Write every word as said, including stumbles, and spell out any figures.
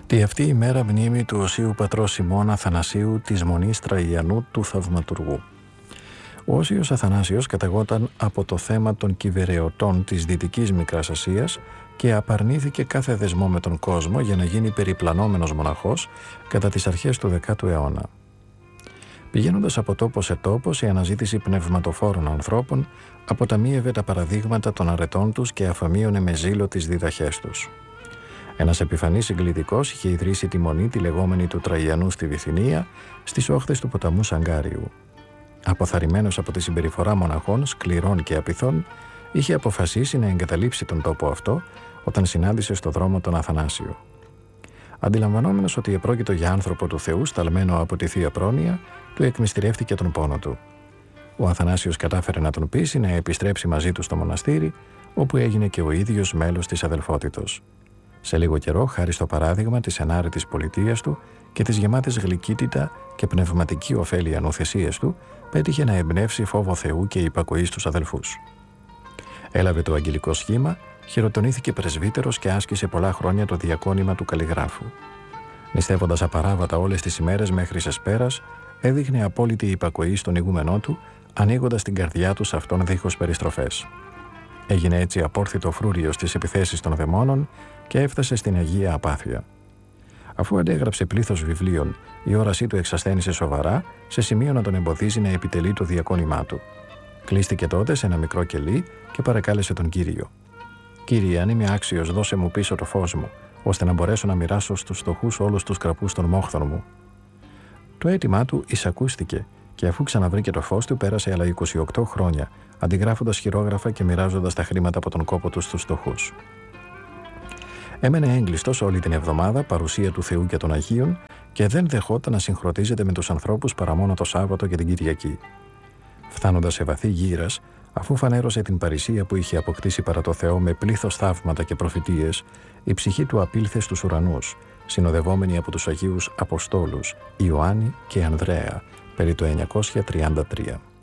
Τη αυτή η μέρα μνήμη του Οσίου Πατρός Σιμών Αθανασίου της Μονής Τραγιανού του Θαυματουργού. Ο Όσιος Αθανάσιος καταγόταν από το θέμα των κυβεραιωτών της Δυτικής Μικράς Ασίας και απαρνήθηκε κάθε δεσμό με τον κόσμο για να γίνει περιπλανόμενος μοναχός κατά τις αρχές του δέκατου αιώνα. Πηγαίνοντας από τόπο σε τόπο σε αναζήτηση πνευματοφόρων ανθρώπων, αποταμίευε τα παραδείγματα των αρετών τους και αφομοίωνε με ζήλο τις διδαχές τους. Ένας επιφανής συγκλητικός είχε ιδρύσει τη μονή τη λεγόμενη του Τραγιανού στη Βυθινία, στις όχθες του ποταμού Σαγκάριου. Αποθαρρυμένος από τη συμπεριφορά μοναχών, σκληρών και απειθών, είχε αποφασίσει να εγκαταλείψει τον τόπο αυτό όταν συνάντησε στο δρόμο τον Αθανάσιο. Αντιλαμβανόμενος ότι επρόκειτο για άνθρωπο του Θεού, σταλμένο από τη Θεία Πρόνοια, του εκμυστηρεύτηκε τον πόνο του. Ο Αθανάσιος κατάφερε να τον πείσει να επιστρέψει μαζί του στο μοναστήρι, όπου έγινε και ο ίδιος μέλος της αδελφότητος. Σε λίγο καιρό, χάρη στο παράδειγμα της ενάρετης πολιτείας του και της γεμάτης γλυκύτητα και πνευματική ωφέλεια νουθεσίας του, πέτυχε να εμπνεύσει φόβο Θεού και υπακοή στους αδελφούς. Έλαβε το αγγελικό σχήμα, χειροτονήθηκε πρεσβύτερος και άσκησε πολλά χρόνια το διακόνημα του καλλιγράφου. Νηστεύοντας απαράβατα όλες τις ημέρες μέχρι εσπέρας, έδειχνε απόλυτη υπακοή στον ηγούμενό του, ανοίγοντας την καρδιά του σε αυτόν δίχως περιστροφές. Έγινε έτσι απόρθητο φρούριο στις επιθέσεις των δαιμόνων και έφτασε στην Αγία Απάθεια. Αφού αντέγραψε πλήθος βιβλίων, η όρασή του εξασθένησε σοβαρά, σε σημείο να τον εμποδίζει να επιτελεί το διακόνημά του. Κλείστηκε τότε σε ένα μικρό κελί και παρακάλεσε τον Κύριο. «Κύριε, αν είμαι άξιος, δώσε μου πίσω το φως μου, ώστε να μπορέσω να μοιράσω στους φτωχούς όλους τους κραπούς των μόχθων μου». Το αίτημά του εισακούστηκε και αφού ξαναβρήκε το φως του, πέρασε άλλα είκοσι οκτώ χρόνια, αντιγράφοντας χειρόγραφα και μοιράζοντας τα χρήματα από τον κόπο του στους φτωχούς. Έμενε έγκλειστος όλη την εβδομάδα, παρουσία του Θεού και των Αγίων, και δεν δεχόταν να συγχρονίζεται με τους ανθρώπους παρά μόνο το Σάββατο και την Κυριακή. Φτάνοντας σε βαθύ γύρας, αφού φανέρωσε την παρησία που είχε αποκτήσει παρά το Θεό με πλήθος θαύματα και προφητείες, η ψυχή του απήλθε στους ουρανούς, συνοδευόμενη από τους Αγίους Αποστόλους Ιωάννη και Ανδρέα, περί το εννιακόσια τριάντα τρία.